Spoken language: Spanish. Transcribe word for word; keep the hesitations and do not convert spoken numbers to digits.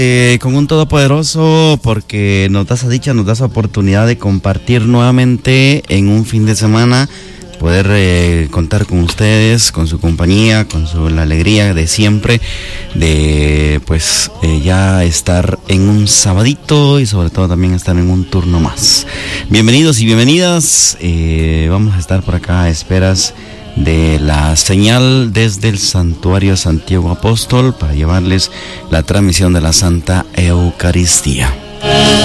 Eh, con un todopoderoso, porque nos da esa dicha, nos da esa oportunidad de compartir nuevamente en un fin de semana, poder eh, contar con ustedes, con su compañía, con su, la alegría de siempre, de pues eh, ya estar en un sabadito y sobre todo también estar en un turno más. Bienvenidos y bienvenidas, eh, vamos a estar por acá a esperas de la señal desde el Santuario Santiago Apóstol para llevarles la transmisión de la Santa Eucaristía.